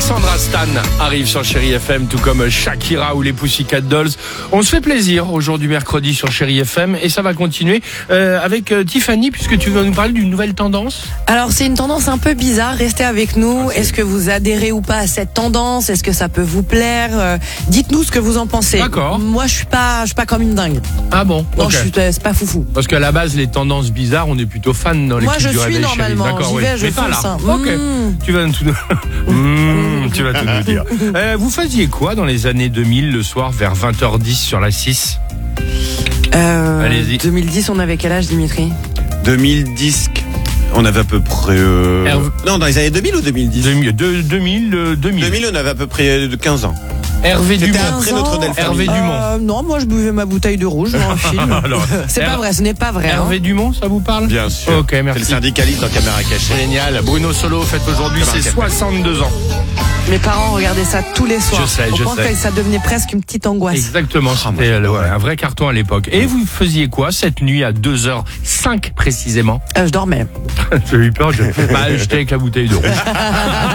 Sandra Stan arrive sur Chéri FM, tout comme Shakira ou les Pussycat Dolls. On se fait plaisir aujourd'hui mercredi sur Chéri FM et ça va continuer avec Tiffany, puisque tu vas nous parler d'une nouvelle tendance. Alors c'est une tendance un peu bizarre, restez avec nous. Est-ce que vous adhérez ou pas à cette tendance? Est-ce que ça peut vous plaire? Dites-nous ce que vous en pensez. D'accord. Moi je suis pas comme une dingue. Ah bon? Non, Okay. c'est pas foufou. Parce qu'à la base, les tendances bizarres, on est plutôt fan dans l'équipe Moi je du suis Réveil normalement, Chéri. D'accord, j'y oui. vais, je Mais pas là. fonce. Ok. Tu vas tout tu vas tout nous dire. Vous faisiez quoi dans les années 2000 le soir vers 20h10 sur la 6? Allez-y. 2010, on avait quel âge, Dimitri? 2010, on avait à peu près... Non, dans les années 2000 ou 2010 2000, on avait à peu près 15 ans. Hervé Dumont. C'était après Notre-Dame. Hervé Dumont. Non, moi je buvais ma bouteille de rouge dans un film. Alors, C'est pas vrai, ce n'est pas vrai. Hervé Dumont, ça vous parle? Bien sûr. Ok, merci. C'est le syndicaliste en caméra cachée. Génial. Bruno Solo fête aujourd'hui ses 62 ans. Mes parents regardaient ça tous les soirs. Je sais. Que ça devenait presque une petite angoisse. Exactement, c'était un vrai carton à l'époque. Et vous faisiez quoi cette nuit à 2h05 précisément? Je dormais. J'ai eu peur, j'étais avec la bouteille de rouge.